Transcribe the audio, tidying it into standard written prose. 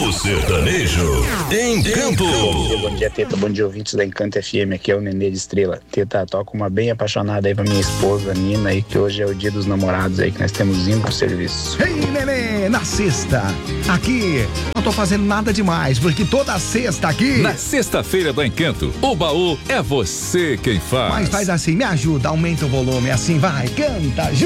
O sertanejo Encanto. Bom dia, Teta. Bom dia, ouvintes da Encanto FM. Aqui é o Nenê de Estrela. Teta, toca uma bem apaixonada aí pra minha esposa, Nina, aí, que hoje é o dia dos namorados aí, que nós temos indo pro serviço. Ei, Nenê, na sexta. Aqui, não tô fazendo nada demais, porque toda sexta aqui... Na sexta-feira do Encanto, o baú é você quem faz. Mas faz assim, me ajuda, aumenta o volume, assim, vai, canta,